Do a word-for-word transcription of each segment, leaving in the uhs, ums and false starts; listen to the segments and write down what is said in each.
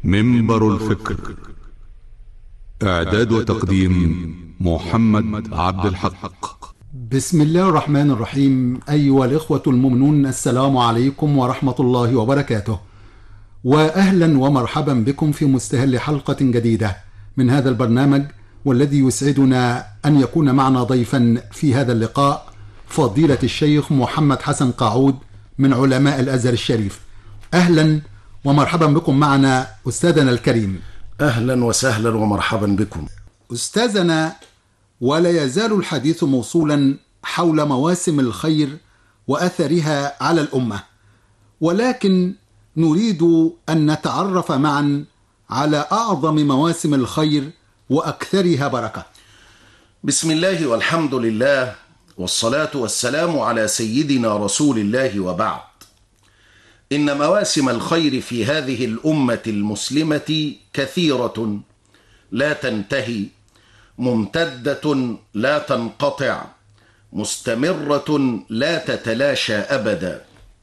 منبر الفكر. إعداد وتقديم محمد عبد الحق. بسم الله الرحمن الرحيم. أيها الإخوة المؤمنون، السلام عليكم ورحمة الله وبركاته، وأهلا ومرحبا بكم في مستهل حلقة جديدة من هذا البرنامج، والذي يسعدنا أن يكون معنا ضيفا في هذا اللقاء فضيلة الشيخ محمد حسن قاعود من علماء الأزهر الشريف. أهلا ومرحبا بكم معنا أستاذنا الكريم. أهلا وسهلا ومرحبا بكم أستاذنا، ولا يزال الحديث موصولا حول مواسم الخير وأثرها على الأمة، ولكن نريد أن نتعرف معا على أعظم مواسم الخير وأكثرها بركة. بسم الله والحمد لله، والصلاة والسلام على سيدنا رسول الله، وبعد. إن مواسم الخير في هذه الأمة المسلمة كثيرة لا تنتهي، ممتدة لا تنقطع، مستمرة لا تتلاشى أبدا.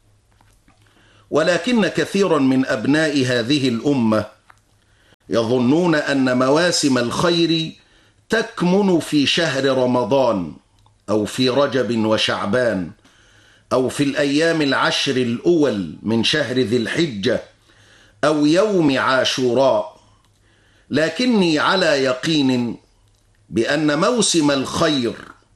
ولكن كثيرا من أبناء هذه الأمة يظنون أن مواسم الخير تكمن في شهر رمضان أو في رجب وشعبان أو في الأيام العشر الأول من شهر ذي الحجة أو يوم عاشوراء، لكني على يقين بأن موسم الخير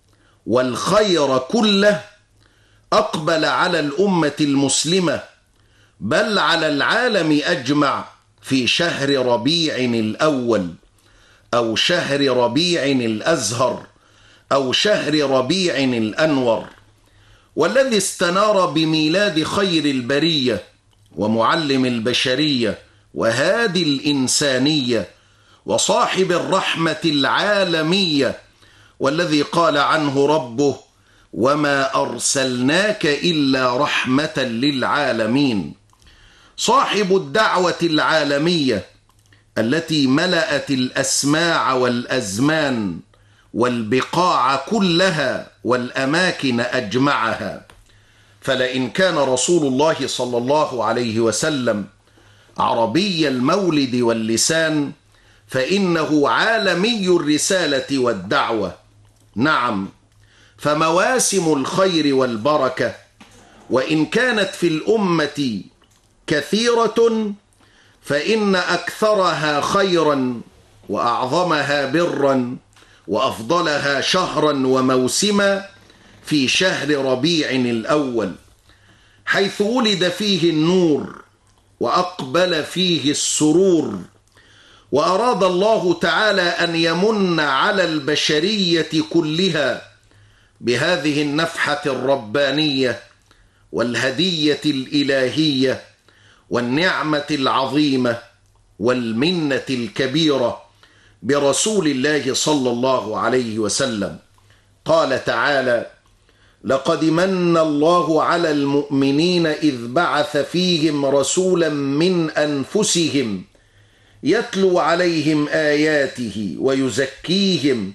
والخير كله أقبل على الأمة المسلمة، بل على العالم أجمع، في شهر ربيع الأول أو شهر ربيع الأزهر أو شهر ربيع الأنور، والذي استنار بميلاد خير البرية ومعلم البشرية وهادي الإنسانية وصاحب الرحمة العالمية، والذي قال عنه ربه: وما أرسلناك إلا رحمة للعالمين. صاحب الدعوة العالمية التي ملأت الأسماع والأزمان والبقاع كلها والأماكن أجمعها. فلئن كان رسول الله صلى الله عليه وسلم عربي المولد واللسان، فإنه عالمي الرسالة والدعوة. نعم، فمواسم الخير والبركة وإن كانت في الأمة كثيرة، فإن أكثرها خيرا وأعظمها برا وأفضلها شهرا وموسما في شهر ربيع الأول، حيث ولد فيه النور وأقبل فيه السرور، وأراد الله تعالى أن يمن على البشرية كلها بهذه النفحة الربانية والهدية الإلهية والنعمة العظيمة والمنة الكبيرة برسول الله صلى الله عليه وسلم. قال تعالى: لقد من الله على المؤمنين إذ بعث فيهم رسولا من أنفسهم يتلو عليهم آياته ويزكيهم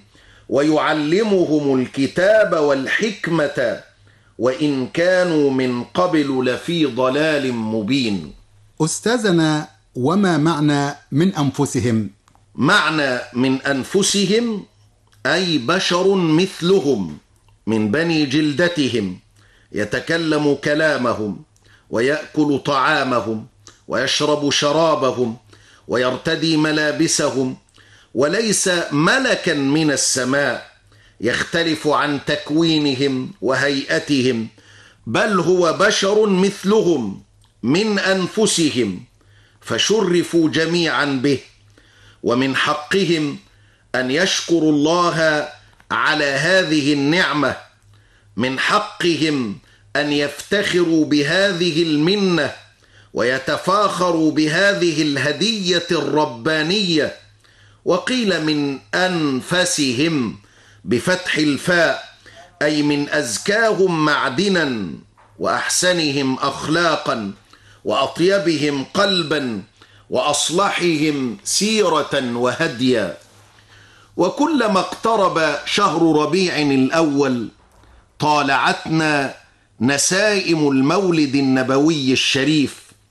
ويعلمهم الكتاب والحكمة وإن كانوا من قبل لفي ضلال مبين. أستاذنا، وما معنى من أنفسهم؟ معنى من أنفسهم أي بشر مثلهم، من بني جلدتهم، يتكلم كلامهم ويأكل طعامهم ويشرب شرابهم ويرتدي ملابسهم، وليس ملكا من السماء يختلف عن تكوينهم وهيئتهم، بل هو بشر مثلهم من أنفسهم، فشرفوا جميعا به. ومن حقهم أن يشكروا الله على هذه النعمة، من حقهم أن يفتخروا بهذه المنة ويتفاخروا بهذه الهدية الربانية. وقيل من أنفسهم بفتح الفاء، أي من أزكاهم معدنا وأحسنهم أخلاقا وأطيبهم قلبا وأصلحهم سيرة وهديا. وكلما اقترب شهر ربيع الأول طالعتنا نسائم المولد النبوي الشريف،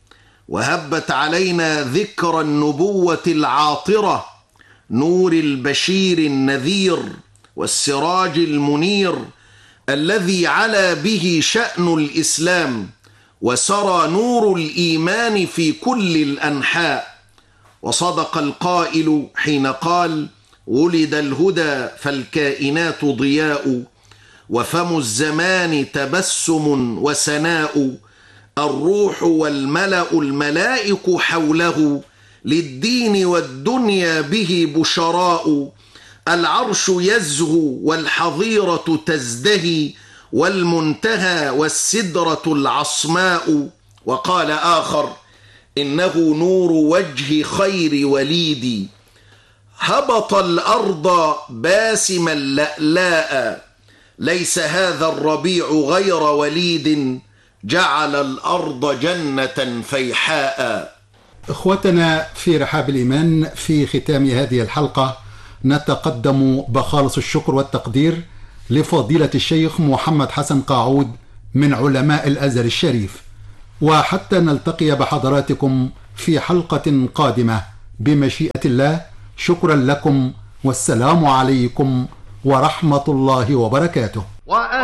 وهبت علينا ذكر النبوة العاطرة، نور البشير النذير والسراج المنير الذي علا به شأن الإسلام وسرى نور الإيمان في كل الأنحاء. وصدق القائل حين قال: ولد الهدى فالكائنات ضياء، وفم الزمان تبسم وسناء، الروح والملأ الملائك حوله، للدين والدنيا به بشراء، العرش يزهو والحظيرة تزدهي، والمنتهى والسدرة العصماء. وقال آخر: إنه نور وجه خير وليدي، هبط الأرض باسما لألاء، ليس هذا الربيع غير وليد، جعل الأرض جنة فيحاء. إخوتنا في رحاب الإيمان، في ختام هذه الحلقة نتقدم بخالص الشكر والتقدير لفضيلة الشيخ محمد حسن قاعود من علماء الأزهر الشريف، وحتى نلتقي بحضراتكم في حلقة قادمة بمشيئة الله، شكرا لكم والسلام عليكم ورحمة الله وبركاته.